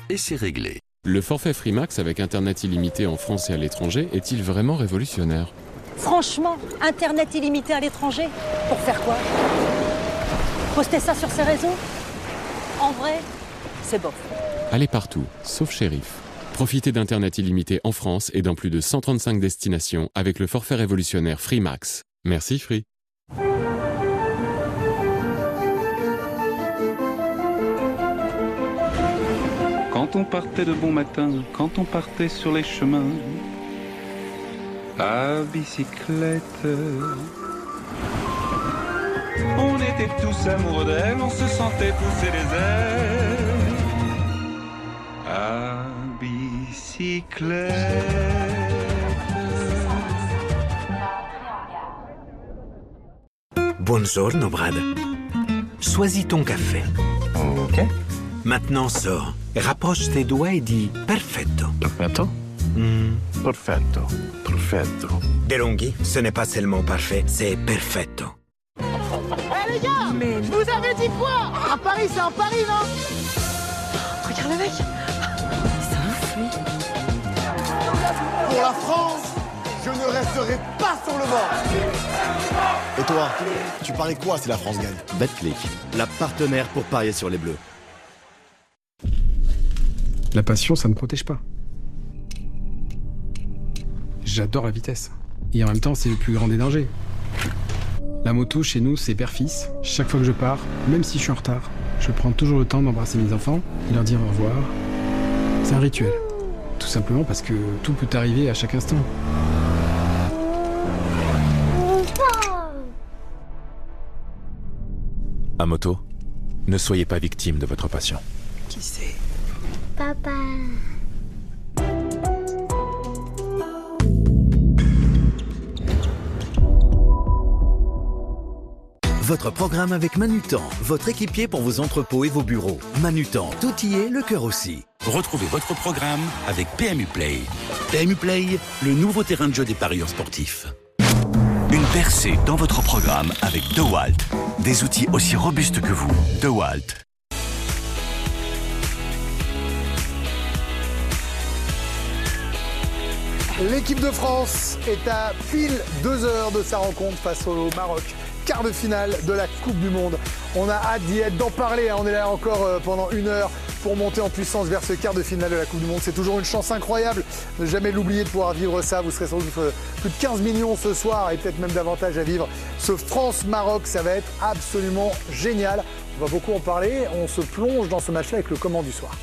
et c'est réglé. Le forfait Freemax avec Internet illimité en France et à l'étranger est-il vraiment révolutionnaire ? Franchement, Internet illimité à l'étranger, pour faire quoi? Poster ça sur ses réseaux? En vrai, c'est bof. Allez partout, sauf shérif. Profitez d'Internet illimité en France et dans plus de 135 destinations avec le forfait révolutionnaire Freemax. Merci Free. Quand on partait de bon matin, quand on partait sur les chemins, à bicyclette, on était tous amoureux d'elle, on se sentait pousser les ailes, à bicyclette. Buongiorno, Brad. Choisis ton café. Ok. Maintenant, sors. Rapproche tes doigts et dis perfetto. Perfetto? Perfetto. Perfetto. DeLonghi, ce n'est pas seulement parfait, c'est perfetto. Eh les gars, mais vous avez dit quoi? À Paris, c'est en Paris, non? Regarde le mec. C'est ouf, lui. Pour la France, je ne resterai pas sur le banc. Et toi, tu paries quoi si la France gagne? Betclic, la partenaire pour parier sur les Bleus. La passion, ça ne protège pas. J'adore la vitesse. Et en même temps, c'est le plus grand des dangers. La moto, chez nous, c'est père-fils. Chaque fois que je pars, même si je suis en retard, je prends toujours le temps d'embrasser mes enfants et leur dire au revoir. C'est un rituel. Tout simplement parce que tout peut arriver à chaque instant. À moto, ne soyez pas victime de votre passion. Qui c'est? Papa. Votre programme avec Manutan, votre équipier pour vos entrepôts et vos bureaux. Manutan, tout y est, le cœur aussi. Retrouvez votre programme avec PMU Play. PMU Play, le nouveau terrain de jeu des parieurs sportifs. Une percée dans votre programme avec DeWalt. Des outils aussi robustes que vous. DeWalt. L'équipe de France est à pile 2 heures de sa rencontre face au Maroc. Quart de finale de la Coupe du Monde. On a hâte d'y être, d'en parler. On est là encore pendant 1 heure pour monter en puissance vers ce quart de finale de la Coupe du Monde. C'est toujours une chance incroyable. Ne jamais l'oublier de pouvoir vivre ça. Vous serez sans doute plus de 15 millions ce soir et peut-être même davantage à vivre. Ce France-Maroc, ça va être absolument génial. On va beaucoup en parler. On se plonge dans ce match-là avec le comment du soir.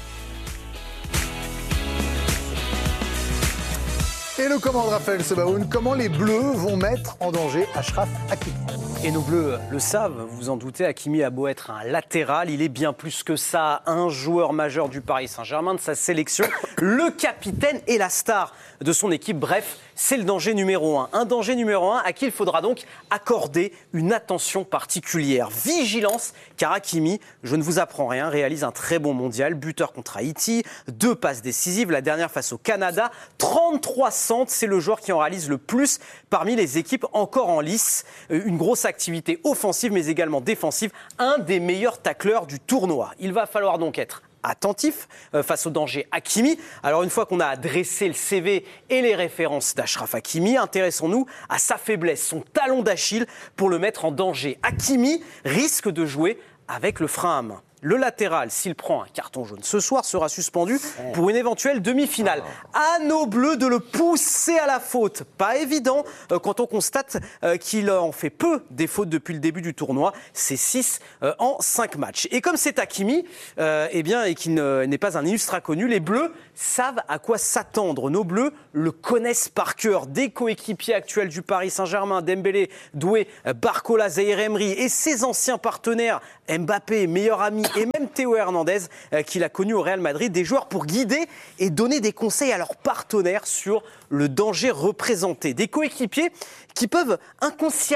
Et le comment de Raphaël Sebaoun, comment les Bleus vont mettre en danger Achraf Hakimi. Et nos Bleus le savent, vous vous en doutez, Hakimi a beau être un latéral, il est bien plus que ça, un joueur majeur du Paris Saint-Germain, de sa sélection, le capitaine et la star de son équipe. Bref, c'est le danger numéro 1. Un danger numéro 1 à qui il faudra donc accorder une attention particulière. Vigilance, car Hakimi, je ne vous apprends rien, réalise un très bon mondial, buteur contre Haïti, 2 passes décisives, la dernière face au Canada, 33 centres, c'est le joueur qui en réalise le plus parmi les équipes encore en lice. Une grosse activité offensive mais également défensive, un des meilleurs tacleurs du tournoi. Il va falloir donc être attentif face au danger Hakimi. Alors une fois qu'on a dressé le CV et les références d'Achraf Hakimi, intéressons-nous à sa faiblesse, son talon d'Achille pour le mettre en danger. Hakimi risque de jouer avec le frein à main. Le latéral, s'il prend un carton jaune ce soir, sera suspendu pour une éventuelle demi-finale. À nos Bleus de le pousser à la faute. Pas évident quand on constate qu'il en fait peu des fautes depuis le début du tournoi. C'est 6 en 5 matchs. Et comme c'est Hakimi, et qu'il n'est pas un illustre inconnu, les Bleus savent à quoi s'attendre. Nos Bleus le connaissent par cœur. Des coéquipiers actuels du Paris Saint-Germain, Dembélé, Doué, Barcola, Zaïre Emery et ses anciens partenaires, Mbappé, meilleur ami, et même Théo Hernandez, qu'il a connu au Real Madrid, des joueurs pour guider et donner des conseils à leurs partenaires sur le danger représenté. Des coéquipiers qui peuvent inconsciemment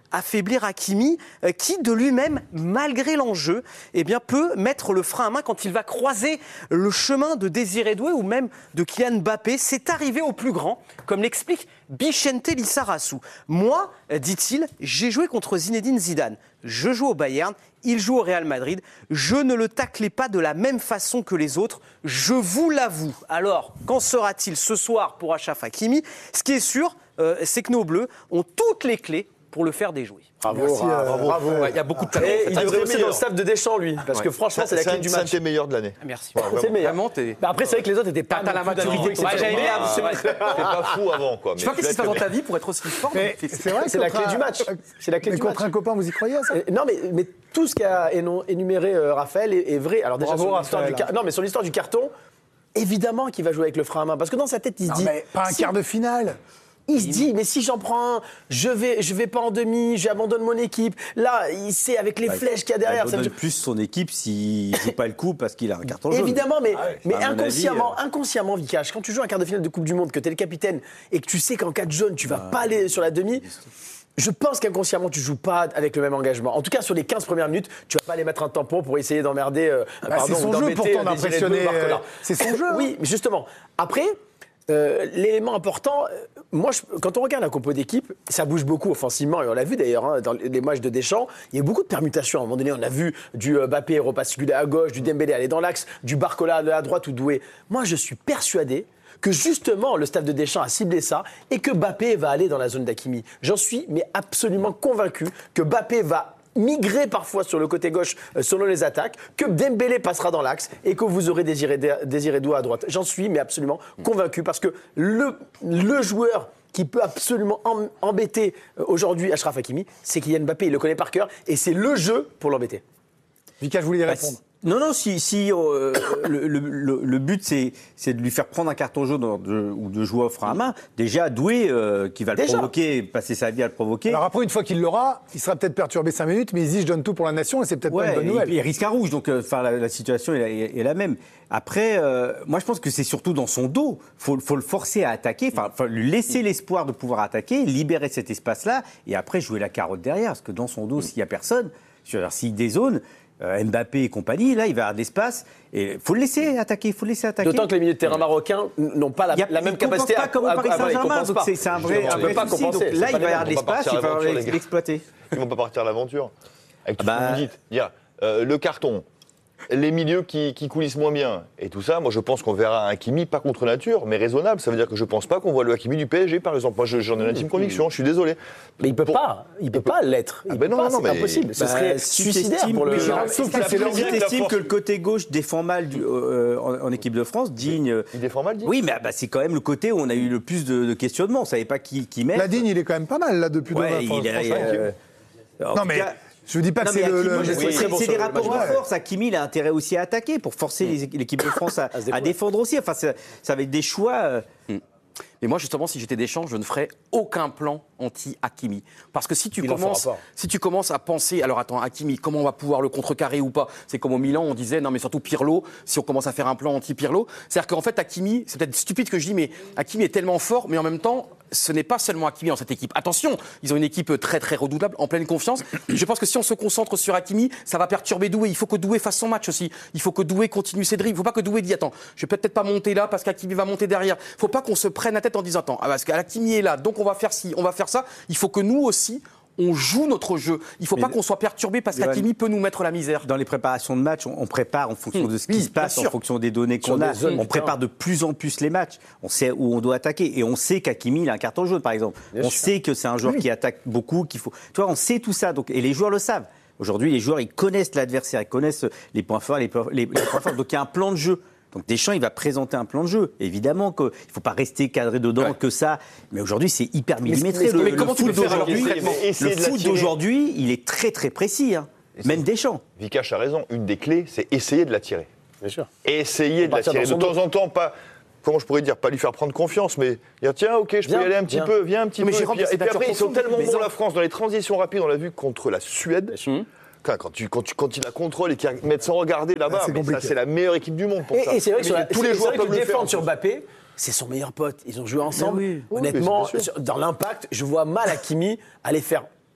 affaiblir Hakimi, qui de lui-même, malgré l'enjeu, eh bien, peut mettre le frein à main quand il va croiser le chemin de Désiré Doué ou même de Kylian Mbappé. C'est arrivé au plus grand, comme l'explique Bicente Lissarazu. Moi, dit-il, j'ai joué contre Zinedine Zidane. Je joue au Bayern, il joue au Real Madrid. Je ne le taclais pas de la même façon que les autres, je vous l'avoue. Alors, qu'en sera-t-il ce soir pour Achraf Hakimi ? Ce qui est sûr, c'est que nos Bleus ont toutes les clés pour le faire déjouer. Bravo. Il y a beaucoup de talent. Il devrait aussi dans le staff de Deschamps, lui, parce que franchement, c'est la clé du match. C'est un des meilleurs de l'année. Merci. C'est le meilleur. Après, c'est vrai que les autres n'étaient pas la maturité. C'est pas fou avant, quoi. Tu vois qu'est-ce qui se passe dans ta vie pour être aussi fort ? C'est vrai, c'est la clé du match. C'est la clé du match. Contre un copain, vous y croyez à ça ? Non, mais tout ce qu'a énuméré Raphaël est vrai. Alors déjà, sur l'histoire du carton, évidemment qu'il va jouer avec le frein à main, parce que dans sa tête, il se dit. Mais pas un quart de finale. Il se dit, mais si j'en prends un, je vais pas en demi, j'abandonne mon équipe. Là, il sait avec les flèches qu'il y a derrière. Il abandonne plus son équipe s'il joue pas le coup parce qu'il a un carton jaune. Évidemment, mais inconsciemment, Vikash, quand tu joues un quart de finale de Coupe du Monde, que tu es le capitaine et que tu sais qu'en cas de jaune, tu vas pas aller sur la demi. Je pense qu'inconsciemment, tu joues pas avec le même engagement. En tout cas, sur les 15 premières minutes, tu vas pas aller mettre un tampon pour essayer d'emmerder. C'est son jeu pourtant d'impressionner. C'est son jeu. Oui, mais justement. Après. L'élément important, moi, quand on regarde la compo d'équipe, ça bouge beaucoup offensivement, et on l'a vu d'ailleurs dans les matchs de Deschamps, il y a beaucoup de permutations. À un moment donné, on a vu du Mbappé repasculer à gauche, du Dembélé aller dans l'axe, du Barcola à droite ou Doué. Moi, je suis persuadé que justement, le staff de Deschamps a ciblé ça et que Mbappé va aller dans la zone d'Hakimi. J'en suis mais absolument convaincu que Mbappé va migrer parfois sur le côté gauche selon les attaques, que Dembélé passera dans l'axe et que vous aurez Désiré Doué à droite. J'en suis mais absolument convaincu parce que le joueur qui peut absolument embêter aujourd'hui Achraf Hakimi, c'est Kylian Mbappé. Il le connaît par cœur et c'est le jeu pour l'embêter. Vika, je voulais y répondre. Non, le but, c'est de lui faire prendre un carton jaune ou de jouer au frein à main. Déjà, Doué, qui va le provoquer, passer sa vie à le provoquer. Alors après, une fois qu'il l'aura, il sera peut-être perturbé 5 minutes, mais il dit je donne tout pour la nation et c'est peut-être pas une bonne nouvelle. Il risque un rouge, donc la situation est la même. Après, moi je pense que c'est surtout dans son dos. Faut le forcer à attaquer, faut lui laisser l'espoir de pouvoir attaquer, libérer cet espace-là, et après jouer la carotte derrière. Parce que dans son dos, s'il n'y a personne, s'il dézone, Mbappé et compagnie, là, il va avoir de l'espace. Et il faut le laisser attaquer, D'autant que les milieux de terrain marocains n'ont pas la même capacité à comme au Paris Saint-Germain, donc c'est un vrai souci. Donc là, il va y avoir de l'espace, il va l'exploiter. Ils ne vont pas partir à l'aventure. Avec tout ce que vous dites. Le carton, les milieux qui coulissent moins bien et tout ça, moi je pense qu'on verra un Hakimi pas contre nature, mais raisonnable. Ça veut dire que je pense pas qu'on voit le Hakimi du PSG, par exemple. Moi j'en ai l'intime conviction, je suis désolé. Mais il peut pas l'être. C'est impossible. Ce serait suicidaire pour le. Sauf que c'est estime que le côté gauche défend mal en équipe de France. Digne. Il défend mal, Digne. Oui, mais c'est quand même le côté où on a eu le plus de questionnements. On savait pas qui met. La Digne, il est quand même pas mal là depuis 2 ans. Non mais. Je ne dis pas que c'est c'est des rapports de force. Hakimi, il a intérêt aussi à attaquer pour forcer l'équipe de France à défendre aussi. Enfin, ça va être des choix. Mais moi, justement, si j'étais Deschamps, je ne ferais aucun plan anti-Hakimi. Parce que si tu commences à penser, alors attends, Hakimi, comment on va pouvoir le contrecarrer ou pas ? C'est comme au Milan, on disait, non mais surtout Pirlo, si on commence à faire un plan anti-Pirlo. C'est-à-dire qu'en fait, Hakimi, c'est peut-être stupide que je dis, mais Hakimi est tellement fort, mais en même temps, ce n'est pas seulement Hakimi dans cette équipe. Attention, ils ont une équipe très très redoutable, en pleine confiance. Je pense que si on se concentre sur Hakimi, ça va perturber Doué. Il faut que Doué fasse son match aussi. Il faut que Doué continue ses dribbles. Il ne faut pas que Doué dise, attends, je vais peut-être pas monter là parce qu'Hakimi va monter derrière. Il ne faut pas qu'on se prenne la tête en disant, attends, parce qu'Hakimi est là, donc on va faire ci, on va faire ça. Il faut que nous aussi, on joue notre jeu. Il ne faut pas qu'on soit perturbé parce qu'Hakimi peut nous mettre la misère. Dans les préparations de match, on prépare en fonction de ce qui se passe, en fonction des données qu'on a. On prépare de plus en plus les matchs. On sait où on doit attaquer. Et on sait qu'Hakimi, il a un carton jaune, par exemple. On sait que c'est un joueur qui attaque beaucoup, qu'il faut. Tu vois, on sait tout ça. Donc, et les joueurs le savent. Aujourd'hui, les joueurs, ils connaissent l'adversaire, ils connaissent les points forts, les points forts. Donc, il y a un plan de jeu. Donc Deschamps, il va présenter un plan de jeu. Évidemment qu'il ne faut pas rester cadré dedans que ça. Mais aujourd'hui, c'est hyper millimétré. Mais comment tu peux faire le foot d'aujourd'hui, il est très très précis. Même Deschamps. Vikash a raison. Une des clés, c'est essayer de l'attirer. Bien sûr. Essayer de l'attirer. De temps en temps, pas... Comment je pourrais dire, pas lui faire prendre confiance, mais dire tiens, ok, je peux y aller un petit peu, viens un petit peu. Et puis après, ils sont tellement bons la France dans les transitions rapides. On l'a vu contre la Suède. Quand il a contrôle et qu'il met sans regarder là-bas, c'est la meilleure équipe du monde pour ça. Et c'est vrai que tous les joueurs peuvent le défendre sur Mbappé. C'est son meilleur pote. Ils ont joué ensemble. Honnêtement, dans l'impact, je vois mal Hakimi aller faire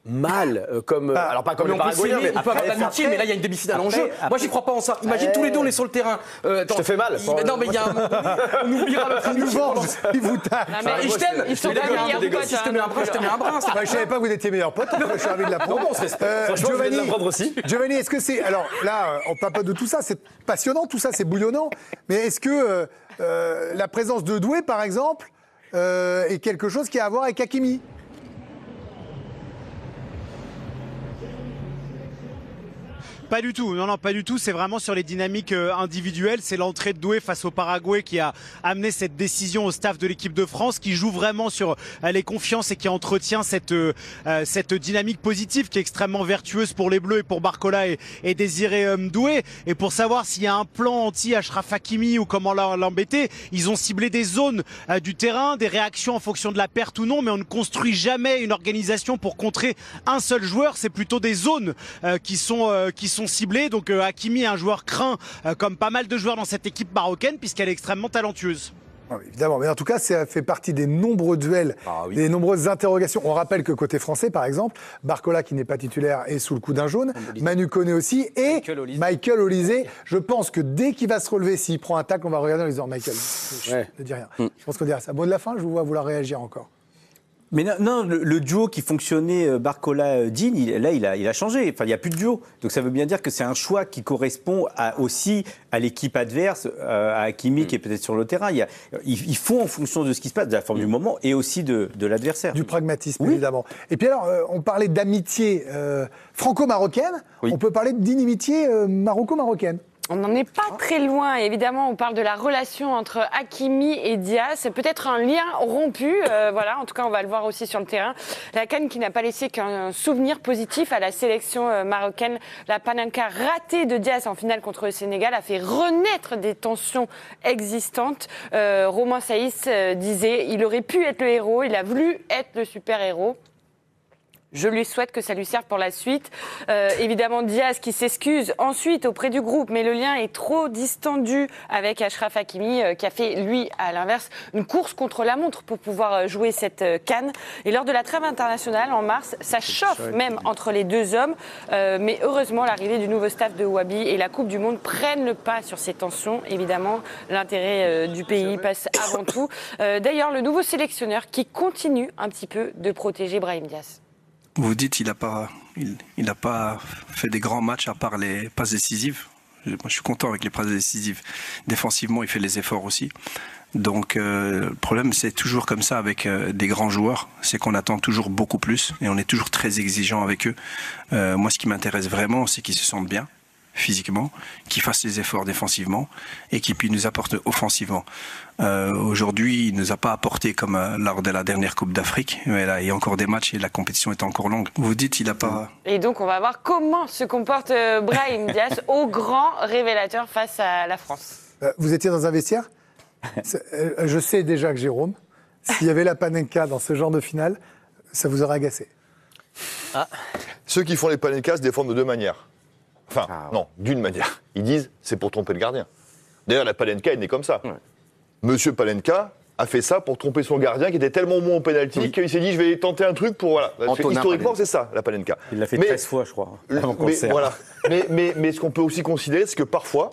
mal comme alors pas comme les Paraguayens, mais on peut avoir l'amitié, mais là il y a une demi-finale en jeu. Moi j'y crois pas en ça. Imagine tous les deux on est sur le terrain. Je te fais mal. Non mais il y a on oubliera notre amitié. Il vous tape. Et je t'aime. Si je te mets un brin, je te mets un brin. Je savais pas que vous étiez meilleurs potes. Je suis ravi de l'apprendre. Non, on se respecte. Giovanni, est-ce que c'est alors là on parle pas de tout ça, c'est passionnant tout ça, c'est bouillonnant. Mais est-ce que la présence de Doué par exemple est quelque chose qui a à voir avec Hakimi? Pas du tout, non, pas du tout. C'est vraiment sur les dynamiques individuelles. C'est l'entrée de Doué face au Paraguay qui a amené cette décision au staff de l'équipe de France, qui joue vraiment sur les confiances et qui entretient cette dynamique positive qui est extrêmement vertueuse pour les Bleus et pour Barcola et Désiré Doué. Et pour savoir s'il y a un plan anti-Achraf Hakimi ou comment l'embêter, ils ont ciblé des zones du terrain, des réactions en fonction de la perte ou non, mais on ne construit jamais une organisation pour contrer un seul joueur. C'est plutôt des zones qui sont ciblés. Donc Hakimi est un joueur craint comme pas mal de joueurs dans cette équipe marocaine puisqu'elle est extrêmement talentueuse. Ah oui, évidemment, mais en tout cas, ça fait partie des nombreux duels, des nombreuses interrogations. On rappelle que côté français, par exemple, Barcola, qui n'est pas titulaire, est sous le coup d'un jaune, Manu Koné aussi, et Michael Olise. Je pense que dès qu'il va se relever, s'il prend un tacle, on va regarder en disant Michael, ne dis rien. Je pense qu'on dira ça. Bon, de la fin, je vous vois vouloir réagir encore. Mais non, le duo qui fonctionnait Barcola-Digne, là, il a changé. Enfin, il n'y a plus de duo. Donc ça veut bien dire que c'est un choix qui correspond aussi à l'équipe adverse, à Hakimi qui est peut-être sur le terrain. Ils font en fonction de ce qui se passe, de la forme du moment et aussi de l'adversaire. Du pragmatisme, évidemment. Et puis alors, on parlait d'amitié franco-marocaine. On peut parler d'inimitié maroco-marocaine. On n'en est pas très loin. Évidemment, on parle de la relation entre Hakimi et Diaz. C'est peut-être un lien rompu. Voilà, en tout cas, on va le voir aussi sur le terrain. La CAN qui n'a pas laissé qu'un souvenir positif à la sélection marocaine. La panenka ratée de Diaz en finale contre le Sénégal a fait renaître des tensions existantes. Romain Saïs disait « Il aurait pu être le héros, il a voulu être le super-héros ». Je lui souhaite que ça lui serve pour la suite. Évidemment, Diaz qui s'excuse ensuite auprès du groupe, mais le lien est trop distendu avec Achraf Hakimi, qui a fait, lui, à l'inverse, une course contre la montre pour pouvoir jouer cette CAN. Et lors de la trêve internationale, en mars, ça chauffe même entre les deux hommes. Mais heureusement, l'arrivée du nouveau staff de Wahbi et la Coupe du Monde prennent le pas sur ces tensions. Évidemment, l'intérêt du pays passe avant tout. D'ailleurs, le nouveau sélectionneur qui continue un petit peu de protéger Brahim Diaz. Vous dites qu'il n'a pas fait des grands matchs à part les passes décisives. Moi, je suis content avec les passes décisives. Défensivement, il fait les efforts aussi. Donc, le problème, c'est toujours comme ça avec des grands joueurs. C'est qu'on attend toujours beaucoup plus et on est toujours très exigeant avec eux. Moi, ce qui m'intéresse vraiment, c'est qu'ils se sentent bien physiquement, qu'ils fassent les efforts défensivement et qu'ils puissent nous apporter offensivement. Aujourd'hui, il ne nous a pas apporté comme lors de la dernière Coupe d'Afrique, mais là, il y a encore des matchs et la compétition est encore longue. Vous dites il n'a pas... Et donc, on va voir comment se comporte Brahim Diaz, au grand révélateur face à la France. Vous étiez dans un vestiaire ? Je sais déjà que Jérôme, s'il y avait la panenka dans ce genre de finale, ça vous aurait agacé. Ceux qui font les panenkas se défendent de deux manières. Enfin, non, d'une manière. Ils disent, c'est pour tromper le gardien. D'ailleurs, la Panenka est née comme ça. Monsieur Panenka a fait ça pour tromper son gardien qui était tellement bon au pénalty qu'il s'est dit, je vais tenter un truc pour... Voilà. Historiquement, c'est ça, la Panenka. Il l'a fait 13 fois, je crois, avant qu'on mais, voilà. mais ce qu'on peut aussi considérer, c'est que parfois,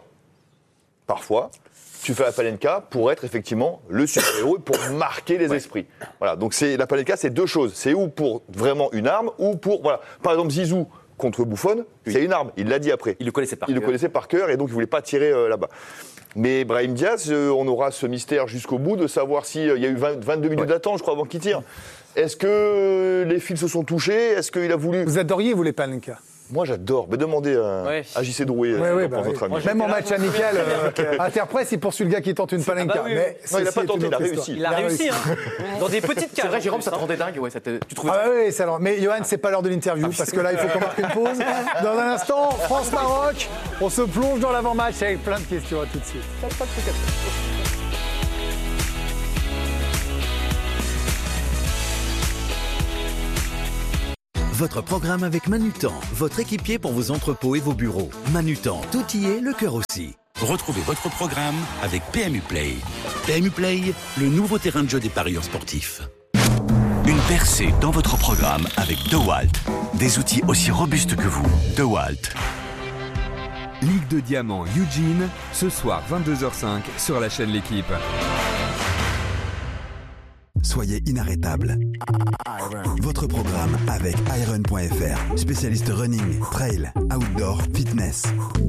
tu fais la Panenka pour être effectivement le super-héros et pour marquer les esprits. Voilà. Donc la Panenka, c'est deux choses. C'est ou pour vraiment une arme, ou pour... Voilà. Par exemple, Zizou, contre Buffon, c'est une arme. Il l'a dit après. Il le connaissait par cœur et donc il ne voulait pas tirer là-bas. Mais Brahim Diaz, on aura ce mystère jusqu'au bout de savoir s'il y a eu 22 minutes d'attente, je crois, avant qu'il tire. Est-ce que les fils se sont touchés ? Est-ce qu'il a voulu... Vous adoriez, vous, les Panenka ? Moi, j'adore. Mais demandez à JC Drouet, votre ami. Même en match amical, Interpresse, il poursuit le gars qui tente une Panenka. Mais non, il n'a pas tenté, il a réussi. Il a réussi, hein. Dans des petites cases. C'est vrai, Jérôme, ça te rendait dingue. Ouais, tu trouvais oui, c'est alors. Mais Johan, c'est pas l'heure de l'interview, parce que là, il faut qu'on marque une pause. Dans un instant, France-Maroc, on se plonge dans l'avant-match avec plein de questions. À tout de suite. Votre programme avec Manutan, votre équipier pour vos entrepôts et vos bureaux. Manutan, tout y est, le cœur aussi. Retrouvez votre programme avec PMU Play. PMU Play, le nouveau terrain de jeu des parieurs sportifs. Une percée dans votre programme avec DeWalt. Des outils aussi robustes que vous. DeWalt. Ligue de Diamant Eugene, ce soir 22h05 sur la chaîne L'Équipe. Soyez inarrêtable. Votre programme avec iron.fr, spécialiste running, trail, outdoor, fitness.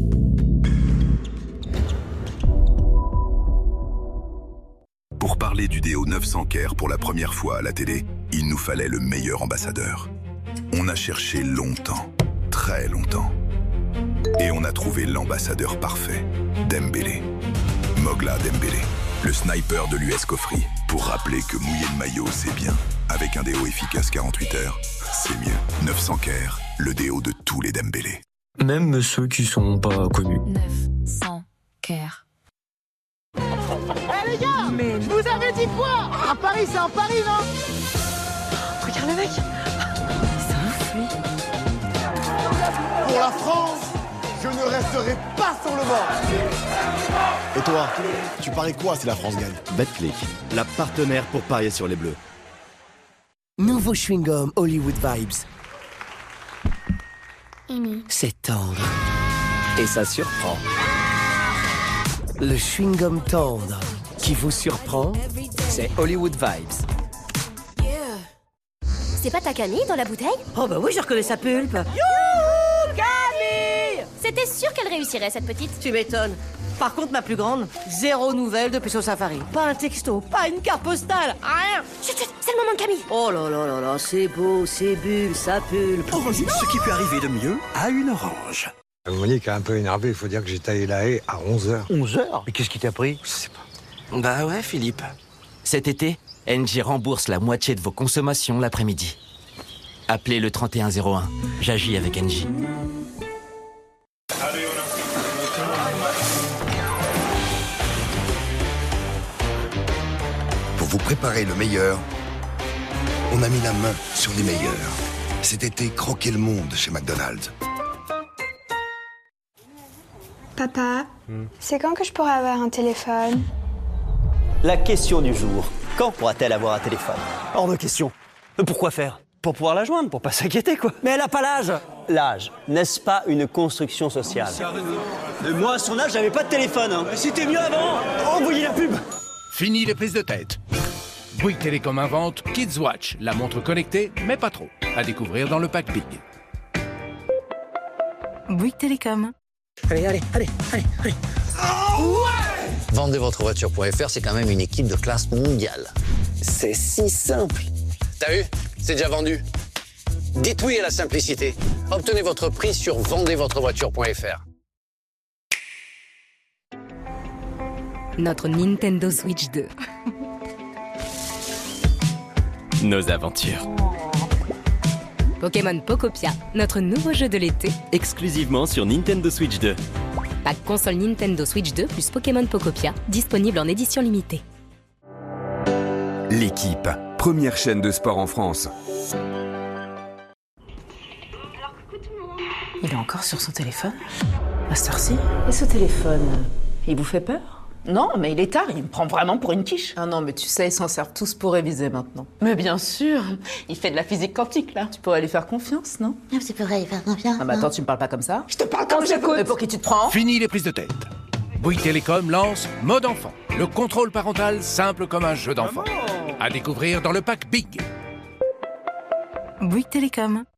Pour parler du déo 900 Care pour la première fois à la télé, il nous fallait le meilleur ambassadeur. On a cherché longtemps, très longtemps. Et on a trouvé l'ambassadeur parfait, Dembélé. Mogla Dembélé, le sniper de l'US Cofri. Pour rappeler que mouiller le maillot, c'est bien. Avec un déo efficace 48 heures, c'est mieux. 900 Care, le déo de tous les Dembélé. Même ceux qui sont pas connus. 900 Care. Eh les gars, mais je vous avais dit quoi? À Paris, c'est en Paris, non? Regarde le mec. C'est ouf, lui. Pour la France, je ne resterai pas sur le banc. Et toi, tu paries quoi si la France gagne? Betclic, la partenaire pour parier sur les Bleus. Nouveau chewing-gum Hollywood Vibes. C'est tendre. Et ça surprend. Le chewing-gum tendre qui vous surprend, c'est Hollywood Vibes. C'est pas ta Camille dans la bouteille? Oh bah oui, je reconnais sa pulpe. Youhou, Camille! C'était sûr qu'elle réussirait, cette petite. Tu m'étonnes. Par contre, ma plus grande, zéro nouvelle depuis son safari. Pas un texto, pas une carte postale, rien. Chut, chut, c'est le moment de Camille. Oh là là là là, c'est beau, c'est bulle, sa pulpe. Orange, ce qui peut arriver de mieux à une orange. Monique est un peu énervée, il faut dire que j'ai taillé la haie à 11h. 11h? Mais qu'est-ce qui t'a pris? Je sais pas. Bah ouais, Philippe. Cet été, Engie rembourse la moitié de vos consommations l'après-midi. Appelez le 3101. J'agis avec Engie. Pour vous préparer le meilleur, on a mis la main sur les meilleurs. Cet été, croquez le monde chez McDonald's. Papa, c'est quand que je pourrai avoir un téléphone? La question du jour. Quand pourra-t-elle avoir un téléphone? Hors de question. Pourquoi faire? Pour pouvoir la joindre, pour pas s'inquiéter, quoi. Mais elle a pas l'âge. L'âge, n'est-ce pas une construction sociale? Moi, à son âge, j'avais pas de téléphone. Hein. C'était mieux avant. Envoyez la pub. Fini les prises de tête. Bouygues Télécom invente Kids Watch, la montre connectée, mais pas trop. À découvrir dans le pack Big. Bouygues Télécom. Allez. Oh, ouais! Vendezvotrevoiture.fr, c'est quand même une équipe de classe mondiale. C'est si simple. T'as vu? C'est déjà vendu. Dites oui à la simplicité. Obtenez votre prix sur vendezvotrevoiture.fr. Notre Nintendo Switch 2. Nos aventures. Pokémon Pokopia, notre nouveau jeu de l'été. Exclusivement sur Nintendo Switch 2. Pack console Nintendo Switch 2 plus Pokémon Pokopia, disponible en édition limitée. L'Équipe, première chaîne de sport en France. Il est encore sur son téléphone? À cette heure-ci? Et ce téléphone, il vous fait peur? Non, mais il est tard, il me prend vraiment pour une quiche. Ah non, mais tu sais, ils s'en servent tous pour réviser maintenant. Mais bien sûr, il fait de la physique quantique, là. Tu pourrais lui faire confiance, non? Tu pourrais lui faire confiance. Ah bah attends, tu me parles pas comme ça? Je te parle comme j'écoute. Mais pour qui tu te prends? Fini les prises de tête. Bouygues Télécom lance Mode Enfant, le contrôle parental simple comme un jeu d'enfant. À découvrir dans le pack Big. Bouygues Télécom.